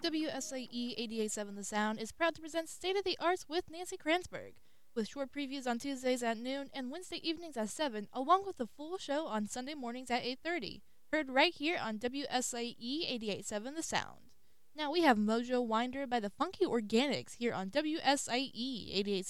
WSAE 88.7 The Sound is proud to present State of the Arts with Nancy Kranzberg, with short previews on Tuesdays at noon and Wednesday evenings at 7, along with the full show on Sunday mornings at 8:30. Heard right here on WSAE 88.7 The Sound. Now we have Mojo Winder by the Funky Organics here on WSAE 88.7